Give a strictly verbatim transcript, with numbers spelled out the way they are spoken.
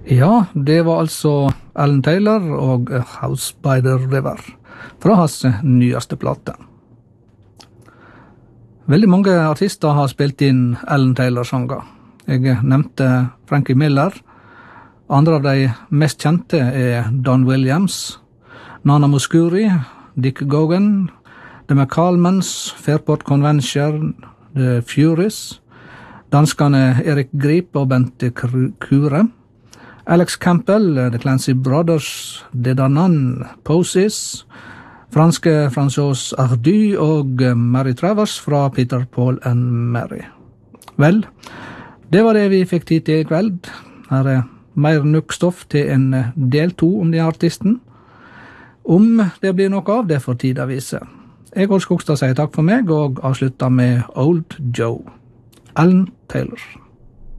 Ja, det var altså Alan Taylor og House by the River fra hans nyeste plate. Veldig mange artister har spilt inn Alan Taylor-sanger. Jeg nevnte Frankie Miller. Andre av de mest kjente er Don Williams, Nana Mouskouri, Dick Gaughan, The McCallmans, Fairport Convention, The Furies, danskene Erik Grip og Bente Kure, Alex Campbell, The Clancy Brothers, Dedanan, Posies, franske François Hardy og Mary Travers fra Peter, Paul and Mary. Vel, det var det vi fikk tid til i kveld. Her er mer nukkstoff til en del to om den artisten. Om det blir noe av det for tid å vise. Jeg Odd Skogstad sier takk for meg og avslutter med Old Joe. Alan Taylor.